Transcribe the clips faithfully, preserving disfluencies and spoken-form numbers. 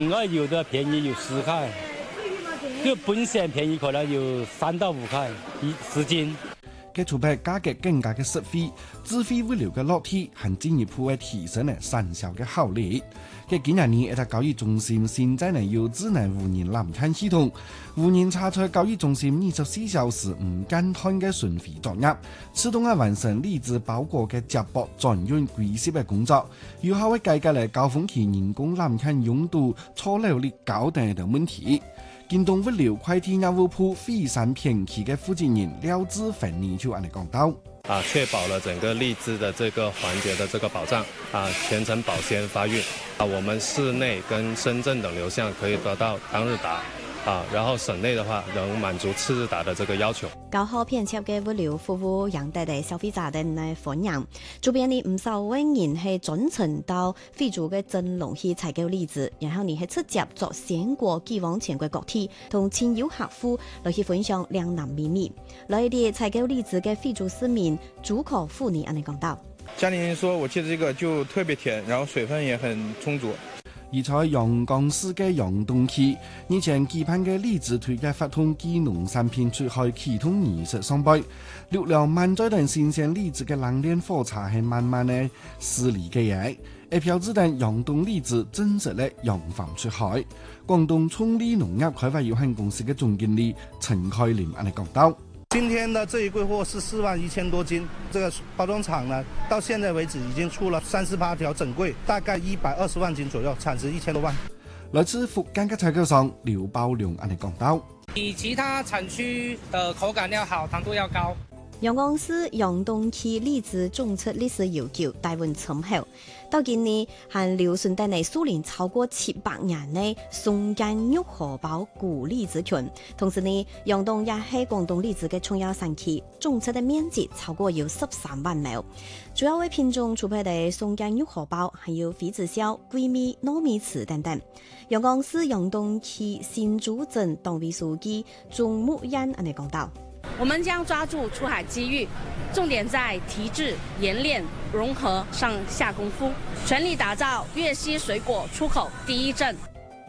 另外有的便宜有十塊，就本身便宜可能有三到五塊一十斤。 嘅除牌價格更加嘅實惠，智慧物流嘅落地，還進一步嘅提升咧產銷嘅效率。嘅今年年一隻交易中心現在呢有智能無人攔勘系統，無人查出交易中心二十四小時唔間斷嘅巡迴作業，自動啊完成粒子包裹嘅接駁轉運歸攝嘅工作，有效嘅解決咧高峰期人工攔勘擁堵、錯漏率高等等問題。京東物流快遞業務部飛山片區嘅負責人廖志芬呢就按嚟講到： 啊，確保了整個荔枝的這個環節的這個保障，啊，全程保鮮發運，啊，我們市內跟深圳等流向可以得到當日達。啊，然後省內的話能滿足次日達的這個要求。 較好便捷嘅物流服務贏得嘅消費者哋嘅歡迎。周邊呢唔少位人係專程到非洲嘅鎮龍去採購荔枝，然後呢係直接做鮮果寄往全國各地，同親友客戶來去分享兩南秘密。來啲採購荔枝嘅非洲市民朱可富呢，安尼講到： 家裡人說我切這個就特別甜，然後水分也很充足。 而在陽江市嘅陽東區，日前舉辦嘅荔枝推介發通暨農產品出海啟動儀式上半，六輛滿載等新鮮荔枝嘅冷鏈貨車係慢慢嘅駛離嘅嘢，一票子等陽東荔枝正式咧揚帆出海。廣東聰利農業開發有限公司嘅總經理陳開林安尼講到： 今天的這一櫃貨是四萬一千多斤，這個包裝廠呢，到現在為止已經出了三十八條整櫃，大概一百二十萬斤左右，產值一千多萬。 來自福建嘅採購商劉寶良安尼講到： 比其他產區的口感要好，糖度要高。 陽江市陽東區荔枝種出歷史悠久，大運深厚。到今年還留存在內樹齡超過七百年的松間玉荷包古荔枝群。同時呢，陽東也係廣東荔枝嘅重要產區，種出的面積超過有十三萬畝。主要為品種出配的松間玉荷包，還有妃子笑、桂蜜、糯米糍等等。陽江市陽東區新竹鎮黨委書記鍾木燕安尼講道： 我們將抓住出海機遇，重點在提質、冶煉、融合上下功夫，全力打造粵西水果出口第一鎮。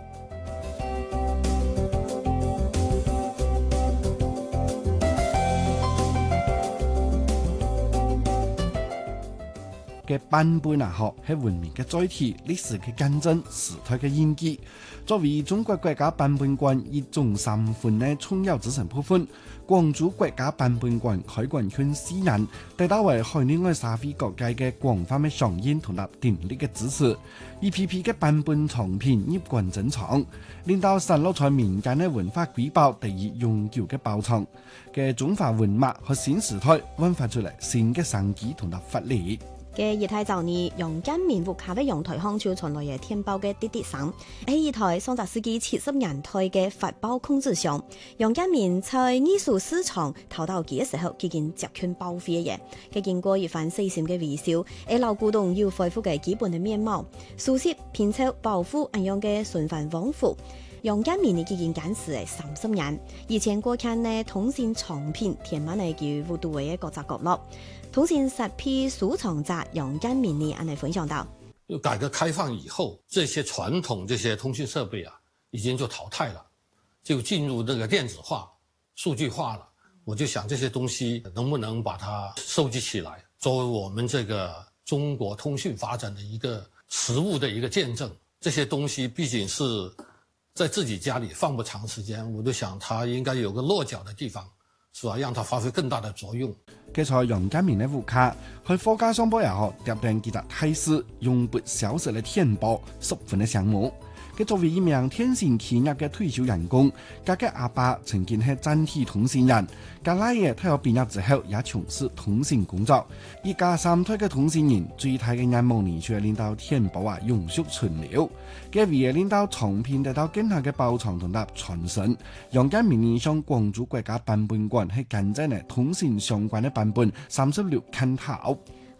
嘅版本啊，學係文明嘅載體，歷史嘅見證，時代嘅印記。作為中國國家版本館一種三分嘅重要組成部分，廣州國家版本館開館近四年，得到為海內外社會各界嘅廣泛嘅響應同埋鼎力嘅支持，一批批嘅版本藏品入館珍藏，令到散落在民間嘅文化瑰寶得以永久嘅保存，嘅中華文物和新時代煥發出嚟新嘅生機同埋活力。 嘅熱態就呢，陽間面活咖啡陽台康超傳來嘅天包嘅滴滴聲，喺一台上集世紀七十年代嘅發包控制上，陽間面在藝術市場頭到幾嘅時候，佢見集權爆飛嘅，佢經過一番細心嘅微笑，喺老古董要恢復嘅基本嘅面貌，熟悉拼湊保護一樣嘅循環往復。陽間面呢佢見簡時係三十年，以前過看呢通信藏品填滿嚟叫活動嘅各個角落。通信實批收藏者陽間面呢安嚟分享到： 就改革開放以後，這些傳統這些通訊設備啊，已經就淘汰了，就進入那個電子化、數據化了。我就想這些東西能不能把它收集起來，作為我們這個中國通訊發展的一個實物的一個見證。這些東西畢竟是在自己家裏放不長時間，我就想它應該有個落腳的地方，是吧？讓它發揮更大的作用。 嘅在陽間面嘅戶卡，去貨架商鋪也好，疊訂幾隻梯式用不消失嘅填補十分嘅項目。佢作為一名天線企業嘅退休員工，佢嘅阿爸曾經係整體通訊人，佢奶爺退休畢業之後也從事通訊工作。一家三代嘅通訊人最大嘅願望呢，就係令到填補啊永續存留。佢為咗令到藏品得到更好嘅保存同埋傳承，陽間面呢向廣州國家版本館係緊接呢通訊相關嘅版本三十六砍頭。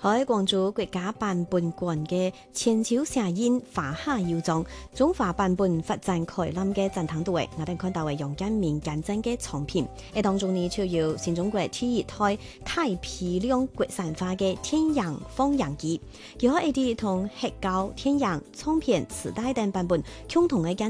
喺廣州國家版本館嘅千秋聲音華夏謠狀中華版本發展開覽嘅展覽隊，我哋看到嘅楊建民見證嘅藏品，誒當中呢就有新中國第一台大批量國產化嘅天陽放映機，佢可以啲同黑膠、天陽、唱片、磁帶等版本共同嘅